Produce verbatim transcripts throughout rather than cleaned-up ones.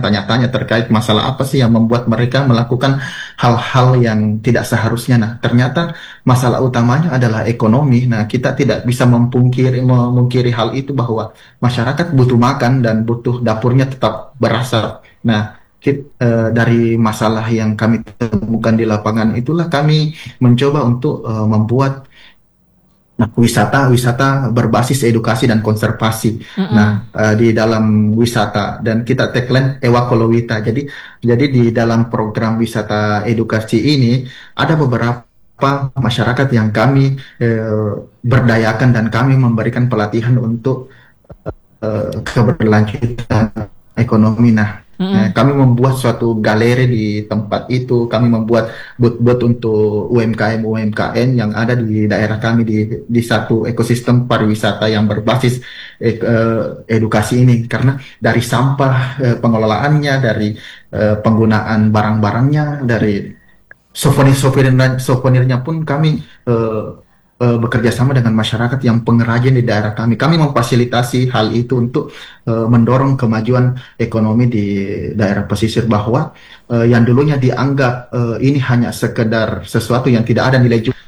tanya-tanya terkait masalah apa sih yang membuat mereka melakukan hal-hal yang tidak seharusnya. Nah, ternyata masalah utamanya adalah ekonomi. Nah, kita tidak bisa memungkiri, memungkiri hal itu bahwa masyarakat butuh makan dan butuh dapurnya tetap berasap. Nah, kit- eh, dari masalah yang kami temukan di lapangan itulah kami mencoba untuk eh, membuat nah, wisata-wisata berbasis edukasi dan konservasi. Mm-mm. Nah, eh, di dalam wisata dan kita tagline Ewa Kolowita. Jadi, jadi di dalam program wisata edukasi ini ada beberapa masyarakat yang kami eh, berdayakan dan kami memberikan pelatihan untuk eh, keberlanjutan ekonomi. Nah, eh, Mm-mm. kami membuat suatu galeri di tempat itu, kami membuat booth-booth untuk U M K M-U M K M yang ada di daerah kami di di satu ekosistem pariwisata yang berbasis eh, eh, edukasi ini. Karena dari sampah eh, pengelolaannya, dari eh, penggunaan barang-barangnya, dari souvenir-souvenirnya souvenirnya pun kami eh, eh, bekerja sama dengan masyarakat yang pengrajin di daerah kami. Kami memfasilitasi hal itu untuk eh, mendorong kemajuan ekonomi di daerah pesisir bahwa eh, yang dulunya dianggap eh, ini hanya sekedar sesuatu yang tidak ada nilai jual.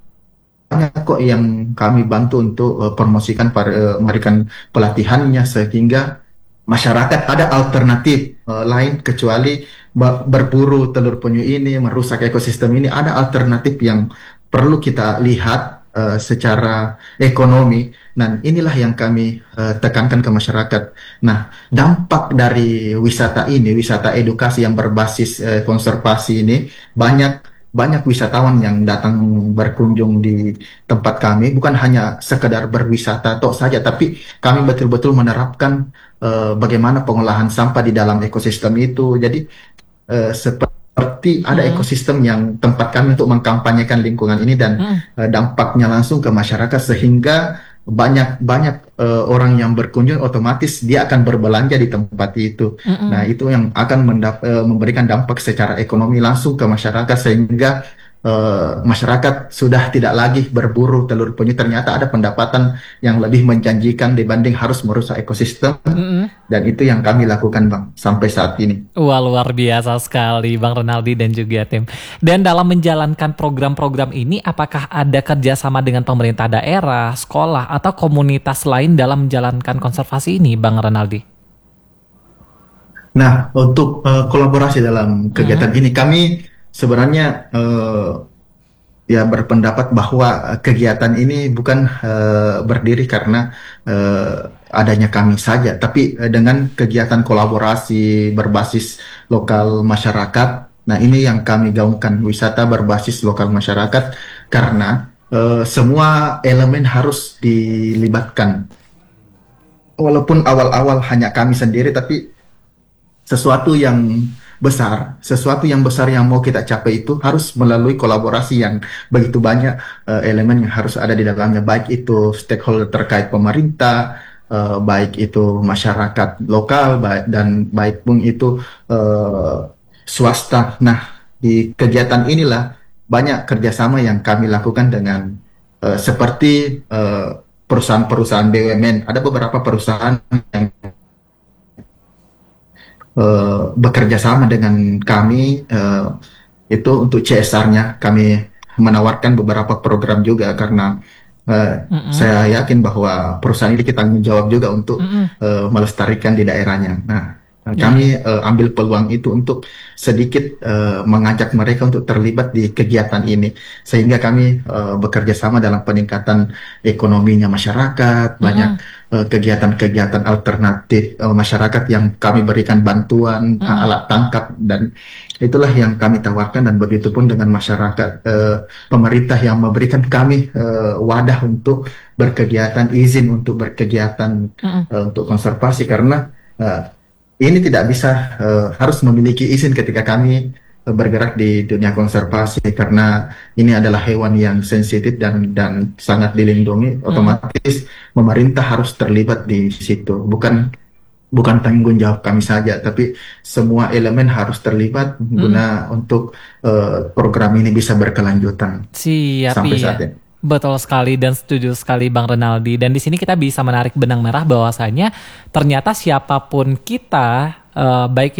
Banyak kok yang kami bantu untuk eh, promosikan, par- eh, memberikan pelatihannya sehingga masyarakat ada alternatif eh, lain kecuali ba- berburu telur penyu ini, merusak ekosistem ini. Ada alternatif yang perlu kita lihat eh, secara ekonomi. Dan inilah yang kami eh, tekankan ke masyarakat. Nah, dampak dari wisata ini, wisata edukasi yang berbasis eh, konservasi ini, banyak banyak wisatawan yang datang berkunjung di tempat kami, bukan hanya sekedar berwisata tok saja, tapi kami betul-betul menerapkan eh, bagaimana pengolahan sampah di dalam ekosistem itu. Jadi eh, seperti ada Mm-mm. ekosistem yang tempat kami untuk mengkampanyekan lingkungan ini dan Mm-mm. eh, dampaknya langsung ke masyarakat sehingga banyak banyak eh, orang yang berkunjung otomatis dia akan berbelanja di tempat itu. Nah, Mm-mm. itu yang akan mendap- eh, memberikan dampak secara ekonomi langsung ke masyarakat sehingga eh, masyarakat sudah tidak lagi berburu telur penyu. Ternyata ada pendapatan yang lebih menjanjikan dibanding harus merusak ekosistem. Mm-mm. Dan itu yang kami lakukan, Bang, sampai saat ini. Wah, luar biasa sekali Bang Renaldi dan juga tim. Dan dalam menjalankan program-program ini, apakah ada kerjasama dengan pemerintah daerah, sekolah, atau komunitas lain dalam menjalankan konservasi ini, Bang Renaldi? Nah, untuk eh, kolaborasi dalam Mm-mm. kegiatan ini, kami sebenarnya eh, ya berpendapat bahwa eh, kegiatan ini bukan eh, berdiri karena eh, adanya kami saja, tapi eh, dengan kegiatan kolaborasi berbasis lokal masyarakat. Nah, ini yang kami gaungkan, wisata berbasis lokal masyarakat, karena eh, semua elemen harus dilibatkan. Walaupun awal-awal hanya kami sendiri, tapi sesuatu yang besar, sesuatu yang besar yang mau kita capai itu harus melalui kolaborasi yang begitu banyak eh, elemen yang harus ada di dalamnya, baik itu stakeholder terkait pemerintah, eh, baik itu masyarakat lokal, baik, dan baik pun itu eh, swasta. Nah, di kegiatan inilah banyak kerjasama yang kami lakukan dengan eh, seperti eh, perusahaan-perusahaan B U M N. Ada beberapa perusahaan yang eh, bekerja sama dengan kami eh, itu untuk C S R-nya kami menawarkan beberapa program juga karena eh, Mm-mm. saya yakin bahwa perusahaan ini kita tanggung jawab juga untuk Mm-mm. eh, melestarikan di daerahnya. Nah, Iya. kami eh, ambil peluang itu untuk sedikit eh, mengajak mereka untuk terlibat di kegiatan ini sehingga kami eh, bekerja sama dalam peningkatan ekonominya masyarakat, banyak Mm-mm. eh, kegiatan-kegiatan alternatif eh, masyarakat yang kami berikan bantuan eh, Mm-mm. alat tangkap dan itulah yang kami tawarkan dan begitu pun dengan masyarakat eh, pemerintah yang memberikan kami eh, wadah untuk berkegiatan, izin untuk berkegiatan Mm-mm. eh, untuk konservasi karena eh, ini tidak bisa eh, harus memiliki izin ketika kami eh, bergerak di dunia konservasi karena ini adalah hewan yang sensitif dan dan sangat dilindungi. Mm-mm. Otomatis pemerintah harus terlibat di situ. Bukan bukan tanggung jawab kami saja, tapi semua elemen harus terlibat Mm-mm. guna untuk eh, program ini bisa berkelanjutan Siap, sampai saat iya. ini. Betul sekali dan setuju sekali Bang Renaldi. Dan di sini kita bisa menarik benang merah bahwasanya ternyata siapapun kita, eh, baik